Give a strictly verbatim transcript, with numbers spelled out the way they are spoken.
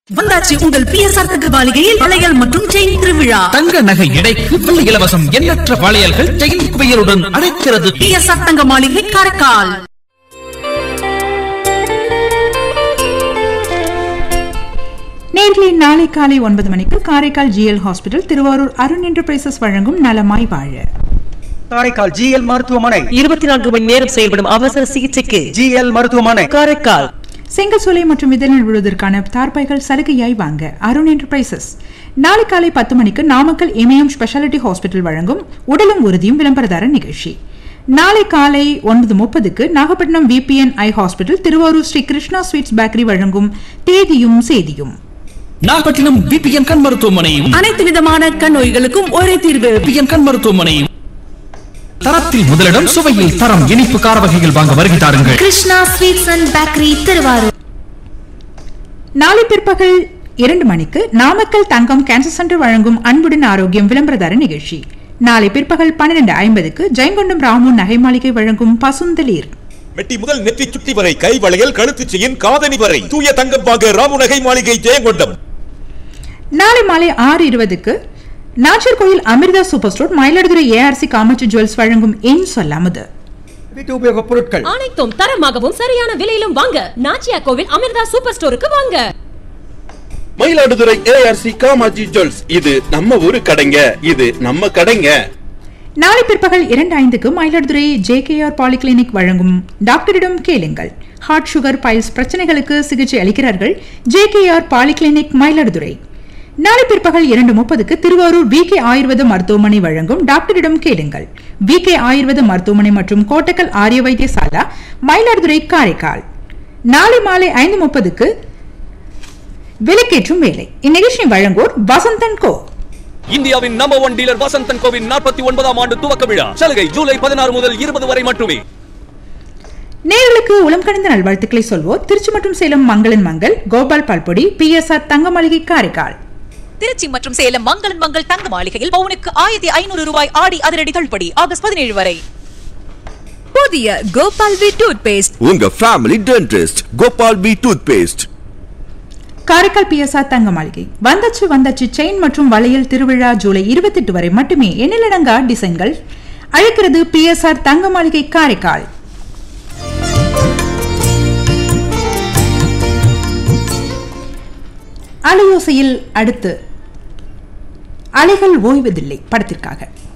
வந்தாச்சு உங்கள் B S R தங்க மாளிகையில் வளையல் மற்றும் செயின் திருவிழா. தங்க நகை எடைக்கு வெள்ளி இலவசம். எண்ணற்ற வளையல்கள் செயின் குவியலுடன் அழைக்கிறது. பி எஸ் ஆர் தங்க மாளிகை காரைக்கால். நேர்களை நாளை காலை ஒன்பது மணிக்கு Karaikal GL hospital Thiruvarur Arun enterprises வழங்கும் நலமாய் வாழ. காரைக்கால் ஜிஎல் மருத்துவமனை இருபத்தி நான்கு மணி நேரம் செயல்படும் அவசர சிகிச்சைக்கு ஜிஎல் மருத்துவமனை காரைக்கால். செங்கல் சோலை மற்றும் இதழில் விழுவதற்கான தார்பாய்கள் சலுகையாய் வாங்க அருண் என்டர்பிரைசஸ். நாளை காலை பத்து மணிக்கு நாமக்கல் இமயம் ஸ்பெஷாலிட்டி ஹாஸ்பிட்டல் வழங்கும் உடலும் உறுதியும் விளம்பரதார நிகழ்ச்சி. நாளை காலை ஒன்பது முப்பதுக்கு நாகப்பட்டினம் விபிஎன் ஐ hospital Thiruvarur Sri Krishna sweets bakery வழங்கும் தேதியும் சேதியும். நாகப்பட்டினம் விபிஎன் கண் மருத்துவமனையும் அனைத்து விதமான கண் நோய்களுக்கும் ஒரே தீர்வு. விபிஎன் கண் மருத்துவமனையும் தரத்தில் முதலிடம், சுவையில் தரம். இனிப்பு கார வகைகள் வாங்க வருகை தாருங்கள். Krishna sweets and bakery Thiruvarur. நாளை பிற்பகல் இரண்டு மணிக்கு நாமக்கல் தங்கம் கேன்சர் சென்டர் வழங்கும் அன்புடன் ஆரோக்கியம் விளம்பரதார நிகழ்ச்சி. நாளை பிற்பகல் பன்னிரண்டு ஐம்பதுக்கு ஜெயங்கொண்டம் ராமு நகை மாளிகை வழங்கும் பசுந்தளிர். மெட்டி முதல் நெற்றி சுட்டி வரை கை வளையல், கழுத்து செயின், காதணி வரை தூய தங்கம் வாங்க ராமு நகை மாளிகை ஜெயங்கொண்டம். நாளை மாலை ஆறு இருபதுக்கு நாச்சர் கோயில் Amrita super store Mayiladuthurai ARC Kamakshi jewels வழங்கும் என் சொல்லாமது. வீட்டு உபயோக பொருட்கள் அனைத்தும் தரமாகவும் சரியான விலையிலும் வாங்க நாச்சியா கோவில் அமிர்தா சூப்பர் ஸ்டோருக்கு வாங்க. மயிலாடுதுறை ஏஆர்சி காமாட்சி ஜுவல்ஸ், இது நம்ம ஊரு கடைங்க, இது நம்ம கடைங்க. நாளை பிற்பகல் இரண்டு ஐந்துக்கு மயிலாடுதுறை ஜேகேஆர் பாலிகிளினிக் வழங்கும் டாக்டரிடம் கேளுங்கள். ஹார்ட் சுகர் பைல்ஸ் பிரச்சனைகளுக்கு சிகிச்சை அளிக்கிறார்கள் ஜேகேஆர் பாலிகிளினிக் மயிலாடுதுறை. நாளை பிற்பகல் இரண்டு முப்பதுக்கு திருவாரூர் வி கே ஆயுர்வேத மருத்துவமனை வழங்கும் டாக்டரிடம் கேளுங்கள். வி கே ஆயுர்வேத மருத்துவமனை மற்றும் கோட்டக்கல் ஆரிய வைத்தியசாலா மயிலாடுதுறை காரைக்கால். நாளை மாலை ஐந்து முப்பதுக்கு விலக்கேற்றும் வேலை. இந்நிகழ்ச்சியை வழங்குவோர் வசந்தன் கோ. இந்தியாவின் number one dealer Vasanthan CoWIN நாற்பத்தி ஒன்பதாம் ஆண்டு துவக்க விழா சலுகை ஜூலை பதினாறு முதல் இருபது வரை மட்டுமே. நேயர்களுக்கு உளம் கணிந்த நல்வாழ்த்துக்களை சொல்வோர் திருச்சி மற்றும் சேலம் மங்களன் Mangal, Gopal பால்பொடி, B S R தங்க மாளிகை காரைக்கால். திருச்சி மற்றும் சேலம் மங்களன் மங்கள் தங்க மாளிகையில் பவுனுக்கு ஆயிரத்தி ஐநூறு ரூபாய் ஆடி அதிரடி தள்ளுபடி ஆகஸ்ட் பதினேழு வரை. புதிய கோபால் வி டூத் பேஸ்ட், உங்க family dentist Gopal B tooth paste. Karaikal B S R தங்க மாளிகை. வந்தாச்சு வந்தாச்சு செயின் மற்றும் வளையல் திருவிழா ஜூலை இருபத்தி எட்டு வரை மட்டுமே. எண்ணிலடங்கா டிசைன்கள் அழைக்கிறது பி எஸ் ஆர் தங்க மாளிகை காரைக்கால். அலையோசையில் அடுத்து அலைகள் ஓய்வதில்லை படத்திற்காக